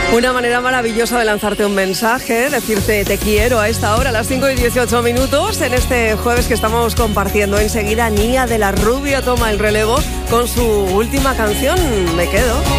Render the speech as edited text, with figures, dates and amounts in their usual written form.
Una manera maravillosa de lanzarte un mensaje, decirte te quiero a esta hora, a las 5:18, en este jueves que estamos compartiendo. Enseguida Nia de la Rubia toma el relevo con su última canción, Me Quedo.